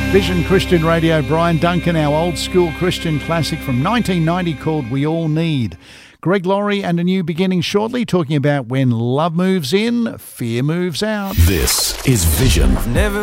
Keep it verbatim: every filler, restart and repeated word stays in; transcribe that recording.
Vision Christian Radio, Brian Duncan, our old school Christian classic from nineteen ninety called We All Need. Greg Laurie and A New Beginning shortly, talking about when love moves in, fear moves out. This is Vision. Never